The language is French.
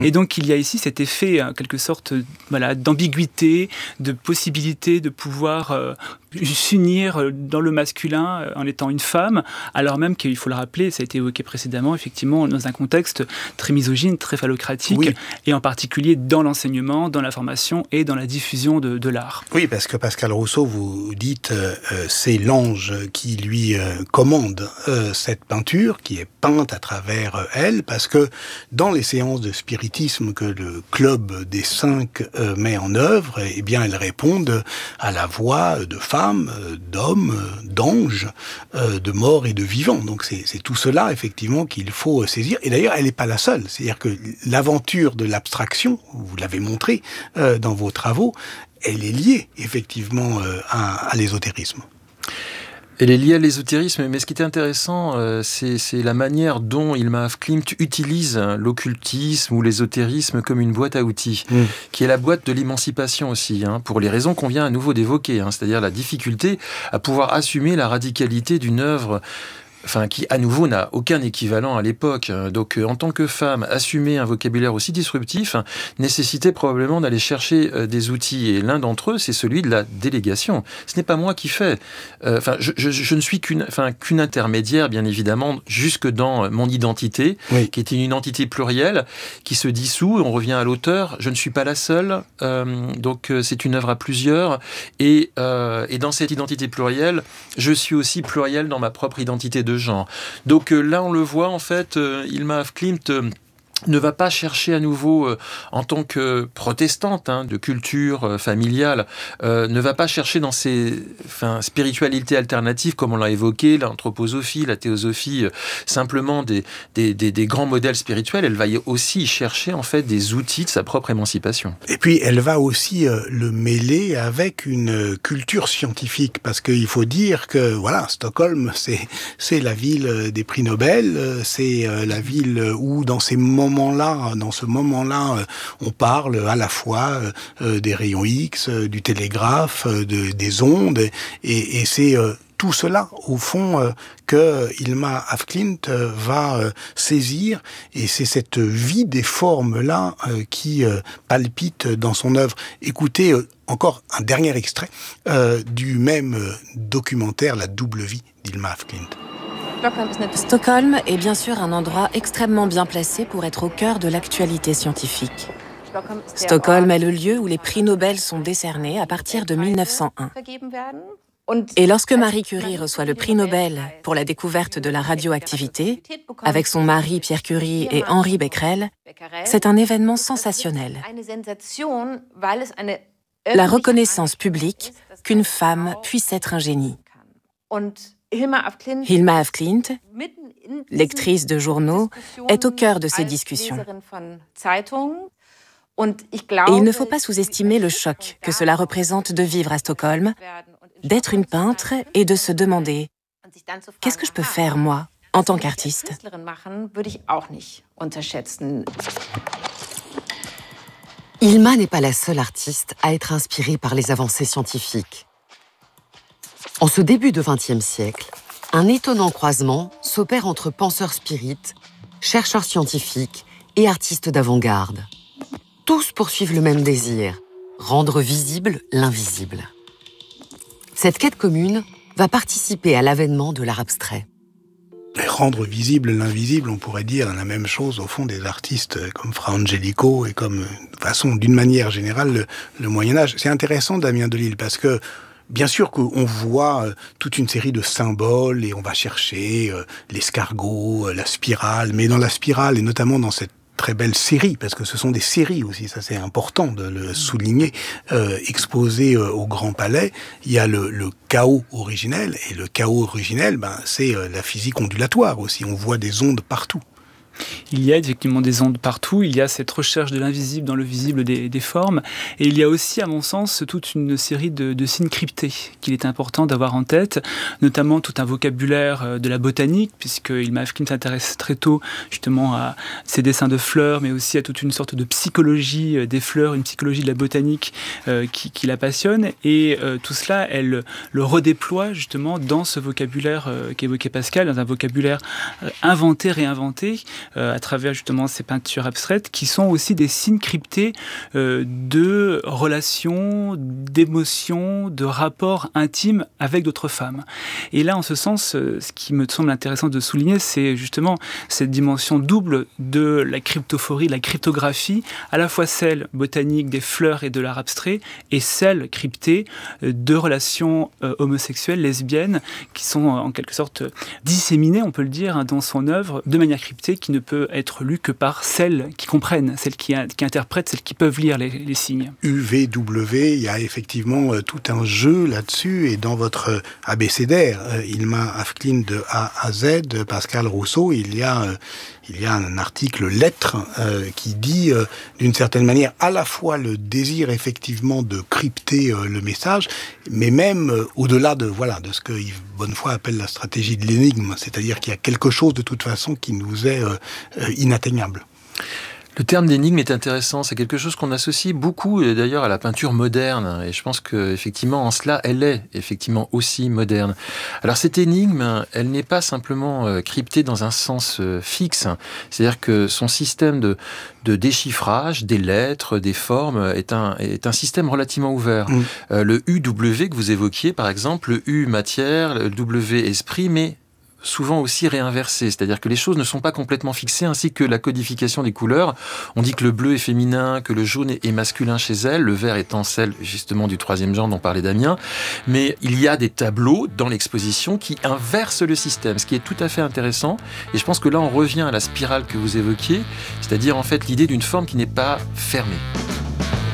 Et donc il y a ici cet effet, en quelque sorte, d'ambiguïté, de possibilité de pouvoir s'unir dans le masculin en étant une femme, alors même qu'il faut le rappeler, ça a été évoqué précédemment, effectivement, dans un contexte très misogyne, très phallocratique, et en particulier dans l'enseignement, dans la formation et dans la diffusion de l'art. Oui, parce que Pascal Rousseau, vous dites, c'est l'ange qui lui commande cette peinture, qui est peinte à travers elle, parce que dans les séances de spiritisme que le Club des 5 met en œuvre, eh bien, elles répondent à la voix de femmes, d'hommes, d'anges, de morts et de vivants. Donc c'est tout cela, effectivement, qu'il faut saisir. Et d'ailleurs, elle n'est pas la seule. C'est-à-dire que l'aventure de l'abstraction, vous l'avez montré dans vos travaux, elle est liée, effectivement, à l'ésotérisme. Elle est liée à l'ésotérisme, mais ce qui est intéressant, c'est la manière dont Hilma af Klint utilise l'occultisme ou l'ésotérisme comme une boîte à outils, qui est la boîte de l'émancipation aussi, pour les raisons qu'on vient à nouveau d'évoquer, c'est-à-dire la difficulté à pouvoir assumer la radicalité d'une œuvre qui, à nouveau, n'a aucun équivalent à l'époque. Donc, en tant que femme, assumer un vocabulaire aussi disruptif nécessitait probablement d'aller chercher des outils. Et l'un d'entre eux, c'est celui de la délégation. Ce n'est pas moi qui fais. Je ne suis qu'une intermédiaire, bien évidemment, jusque dans mon identité, qui est une identité plurielle, qui se dissout. On revient à l'auteur. Je ne suis pas la seule. Donc, c'est une œuvre à plusieurs. Et dans cette identité plurielle, je suis aussi pluriel dans ma propre identité de genre. Donc là, on le voit, en fait, Hilma af Klint ne va pas chercher à nouveau, en tant que protestante de culture familiale, ne va pas chercher dans ses spiritualités alternatives, comme on l'a évoqué, l'anthroposophie, la théosophie, simplement des grands modèles spirituels. Elle va aussi chercher, en fait, des outils de sa propre émancipation. Et puis, elle va aussi le mêler avec une culture scientifique, parce qu'il faut dire que, voilà, Stockholm, c'est la ville des prix Nobel, c'est la ville où, dans ce moment-là, on parle à la fois des rayons X, du télégraphe, des ondes, et c'est tout cela, au fond, que Hilma af Klint va saisir, et c'est cette vie des formes-là qui palpite dans son œuvre. Écoutez encore un dernier extrait du même documentaire, La double vie d'Hilma af Klint. Stockholm est bien sûr un endroit extrêmement bien placé pour être au cœur de l'actualité scientifique. Stockholm est le lieu où les prix Nobel sont décernés à partir de 1901. Et lorsque Marie Curie reçoit le prix Nobel pour la découverte de la radioactivité, avec son mari Pierre Curie et Henri Becquerel, c'est un événement sensationnel. La reconnaissance publique qu'une femme puisse être un génie. Hilma af Klint, lectrice de journaux, est au cœur de ces discussions. Et il ne faut pas sous-estimer le choc que cela représente de vivre à Stockholm, d'être une peintre et de se demander « Qu'est-ce que je peux faire, moi, en tant qu'artiste ?» Hilma n'est pas la seule artiste à être inspirée par les avancées scientifiques. En ce début de XXe siècle, un étonnant croisement s'opère entre penseurs spirites, chercheurs scientifiques et artistes d'avant-garde. Tous poursuivent le même désir, rendre visible l'invisible. Cette quête commune va participer à l'avènement de l'art abstrait. Et rendre visible l'invisible, on pourrait dire la même chose au fond des artistes comme Fra Angelico et comme, d'une manière générale, le Moyen-Âge. C'est intéressant, Damien Delille, parce que bien sûr qu'on voit toute une série de symboles et on va chercher l'escargot, la spirale, mais dans la spirale et notamment dans cette très belle série, parce que ce sont des séries aussi, ça c'est important de le souligner, exposées au Grand Palais, il y a le chaos originel, et le chaos originel, c'est la physique ondulatoire aussi, on voit des ondes partout. Il y a effectivement des ondes partout, il y a cette recherche de l'invisible dans le visible des formes, et il y a aussi, à mon sens, toute une série de signes cryptés qu'il est important d'avoir en tête, notamment tout un vocabulaire de la botanique, puisque Hilma af Klint s'intéresse très tôt justement à ses dessins de fleurs, mais aussi à toute une sorte de psychologie des fleurs, une psychologie de la botanique qui la passionne, et tout cela, elle le redéploie justement dans ce vocabulaire qu'évoquait Pascal, dans un vocabulaire inventé, réinventé, à travers justement ces peintures abstraites, qui sont aussi des signes cryptés de relations, d'émotions, de rapports intimes avec d'autres femmes. Et là, en ce sens, ce qui me semble intéressant de souligner, c'est justement cette dimension double de la cryptophorie, de la cryptographie, à la fois celle botanique des fleurs et de l'art abstrait, et celle cryptée de relations homosexuelles, lesbiennes, qui sont en quelque sorte disséminées, on peut le dire, dans son œuvre, de manière cryptée, qui ne peut être lue que par celles qui comprennent, celles qui interprètent, celles qui peuvent lire les signes. UVW, il y a effectivement tout un jeu là-dessus, et dans votre abécédaire, Hilma af Klint de A à Z, Pascal Rousseau, il y a un article lettre qui dit d'une certaine manière à la fois le désir effectivement de crypter le message, mais même au-delà de ce que Yves Bonnefoy appelle la stratégie de l'énigme, c'est-à-dire qu'il y a quelque chose de toute façon qui nous est inatteignable. Le terme d'énigme est intéressant, c'est quelque chose qu'on associe beaucoup d'ailleurs à la peinture moderne, et je pense qu'effectivement en cela elle est effectivement aussi moderne. Alors cette énigme, elle n'est pas simplement cryptée dans un sens fixe, c'est-à-dire que son système de déchiffrage des lettres, des formes est un système relativement ouvert. Le UW que vous évoquiez par exemple, le U matière, le W esprit, mais souvent aussi réinversé, c'est-à-dire que les choses ne sont pas complètement fixées, ainsi que la codification des couleurs. On dit que le bleu est féminin, que le jaune est masculin chez elle, le vert étant celle justement du troisième genre dont parlait Damien, mais il y a des tableaux dans l'exposition qui inversent le système, ce qui est tout à fait intéressant, et je pense que là on revient à la spirale que vous évoquiez, c'est-à-dire en fait l'idée d'une forme qui n'est pas fermée.